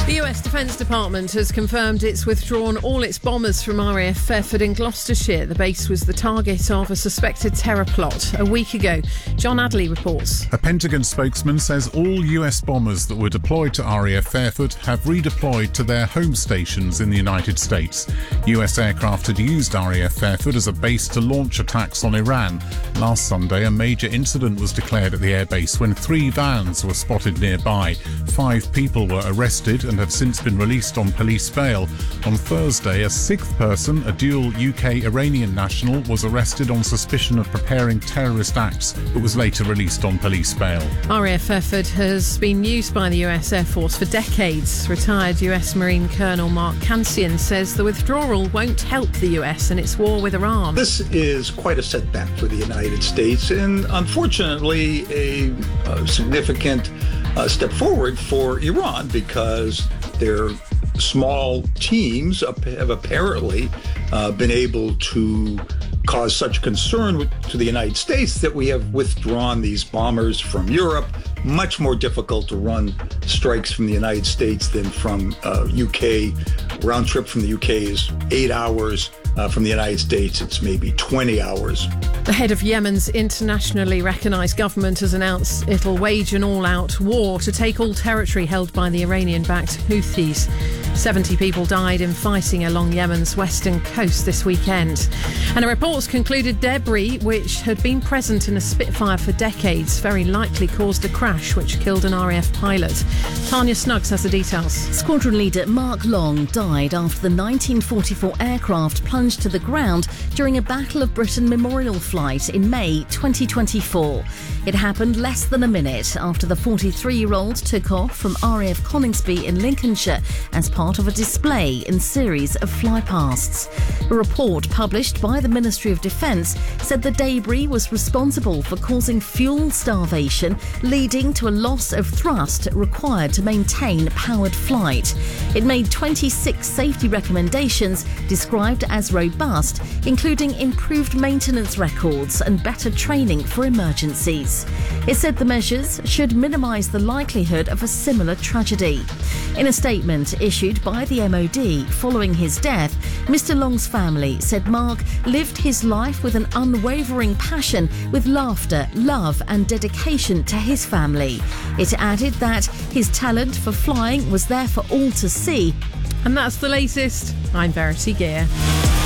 The US Defence Department has confirmed it's withdrawn all its bombers from RAF Fairford in Gloucestershire. The base was the target of a suspected terror plot a week ago. John Adley reports. A Pentagon spokesman says all US bombers that were deployed to RAF Fairford have redeployed to their home stations in the United States. US aircraft had used RAF Fairford as a base to launch attacks on Iran. Last Sunday, a major incident was declared at the airbase when 3 vans were spotted nearby. 5 people were arrested and have since been released on police bail. On Thursday, a 6th person, a dual UK-Iranian national, was arrested on suspicion of preparing terrorist acts, but was later released on police bail. RAF Fairford has been used by the US Air Force for decades. Retired US Marine Colonel Mark Kansian says the withdrawal won't help the US in its war with Iran. This is quite a setback for the United States and, unfortunately, a significant step forward for Iran, because their small teams have apparently been able to cause such concern to the United States that we have withdrawn these bombers from Europe. Much more difficult to run strikes from the United States than from UK. Round trip from the UK is 8 hours. From the United States, it's maybe 20 hours. The head of Yemen's internationally recognised government has announced it'll wage an all-out war to take all territory held by the Iranian-backed Houthis. 70 people died in fighting along Yemen's western coast this weekend. And the reports concluded debris, which had been present in a Spitfire for decades, very likely caused a crash which killed an RAF pilot. Tanya Snuggs has the details. Squadron leader Mark Long died after the 1944 aircraft plunged to the ground during a Battle of Britain memorial flight in May 2024. It happened less than a minute after the 43-year-old took off from RAF Coningsby in Lincolnshire as part of a display in series of flypasts. A report published by the Ministry of Defence said the debris was responsible for causing fuel starvation, leading to a loss of thrust required to maintain powered flight. It made 26 safety recommendations described as robust, including improved maintenance records and better training for emergencies. It said the measures should minimise the likelihood of a similar tragedy. In a statement issued by the MOD following his death, Mr. Long's family said Mark lived his life with an unwavering passion, with laughter, love and dedication to his family. It added that his talent for flying was there for all to see. And that's the latest. I'm Verity Gear.